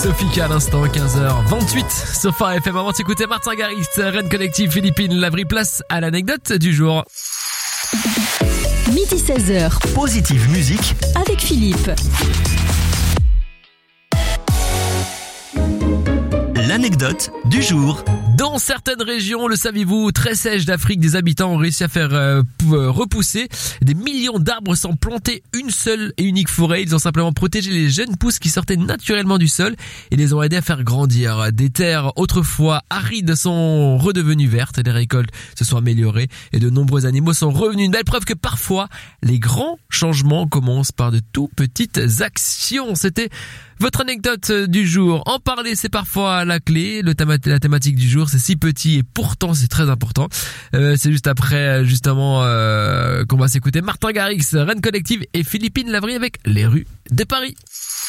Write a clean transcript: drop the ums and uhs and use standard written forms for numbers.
Sophie à l'instant, 15h28 sur Phare FM. Avant de s'écouter Martin Garrix, Rennes Collective Philippines, la vraie place à l'anecdote du jour. Midi 16h. Positive musique avec Philippe. L'anecdote du jour. Dans certaines régions, le saviez-vous, très sèches d'Afrique, des habitants ont réussi à faire repousser des millions d'arbres sans planter une seule et unique forêt. Ils ont simplement protégé les jeunes pousses qui sortaient naturellement du sol et les ont aidés à faire grandir. Des terres autrefois arides sont redevenues vertes, les récoltes se sont améliorées et de nombreux animaux sont revenus. Une belle preuve que parfois, les grands changements commencent par de tout petites actions. C'était votre anecdote du jour. En parler, c'est parfois la clé. La thématique du jour, c'est si petit et pourtant c'est très important. C'est juste après, justement, qu'on va s'écouter Martin Garrix, Rennes Collective et Philippine Lavry avec Les rues de Paris.